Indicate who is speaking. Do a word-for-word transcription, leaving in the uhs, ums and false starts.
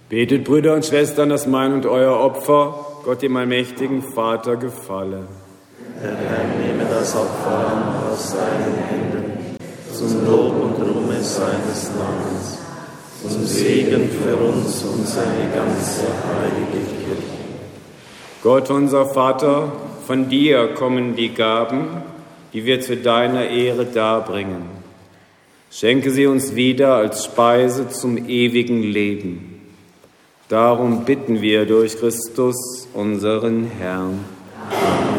Speaker 1: Betet, Brüder und Schwestern, dass mein und euer Opfer Gott, dem allmächtigen Vater, gefalle.
Speaker 2: Der Herr nehme das Opfer an aus seinen Händen, zum Lob und Ruhme seines Namens, zum Segen für uns und seine ganze heilige Kirche.
Speaker 1: Gott, unser Vater, von dir kommen die Gaben, die wir zu deiner Ehre darbringen. Schenke sie uns wieder als Speise zum ewigen Leben. Darum bitten wir durch Christus, unseren Herrn.
Speaker 2: Amen.